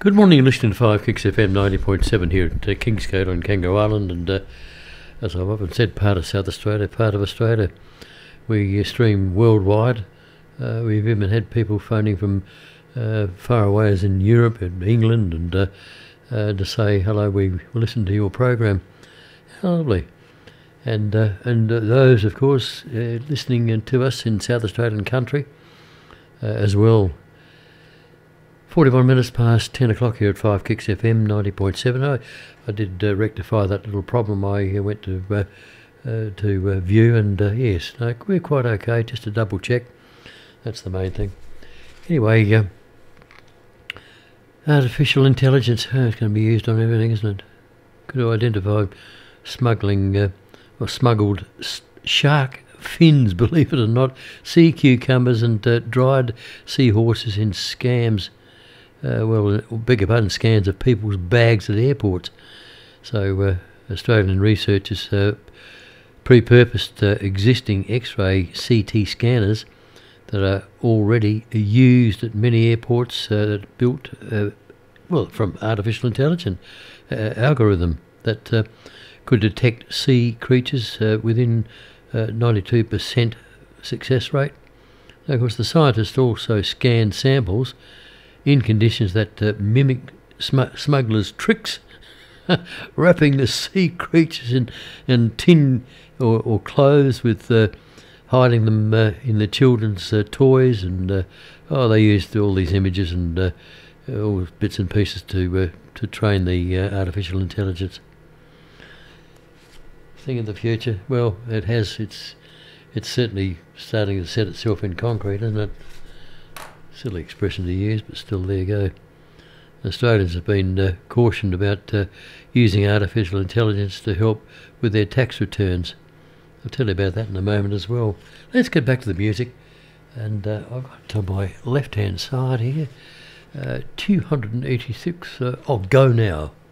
Good morning, you're listening to 5 Kicks FM 90.7 here at Kingscote on Kangaroo Island, and as I've often said, part of South Australia, part of Australia. We stream worldwide. We've even had people phoning from far away as in Europe and England, and to say hello, we listen to your program. How lovely. And those, of course, listening to us in South Australian country as well. 41 minutes past 10 o'clock here at 5 Kicks FM 90.7. I did rectify that little problem. I went to view, and yes, no, we're quite okay, just to double check. That's the main thing. Anyway, artificial intelligence, it's going to be used on everything, isn't it? Could identify smuggling or smuggled shark fins, believe it or not, sea cucumbers and dried seahorses in scams. Beg your pardon, scans of people's bags at airports. So Australian researchers pre-purposed existing X-ray CT scanners that are already used at many airports built from artificial intelligence algorithm that could detect sea creatures within 92% success rate. Now, of course, the scientists also scanned samples in conditions that mimic smugglers' tricks, wrapping the sea creatures in tin or clothes, with hiding them in the children's toys, and they used all these images and all bits and pieces to train the artificial intelligence. Thing of the future. Well, it's certainly starting to set itself in concrete, isn't it? Silly expression to use, but still, there you go. Australians have been cautioned about using artificial intelligence to help with their tax returns. I'll tell you about that in a moment as well. Let's get back to the music. And I've got to my left-hand side here, 286, Go Now.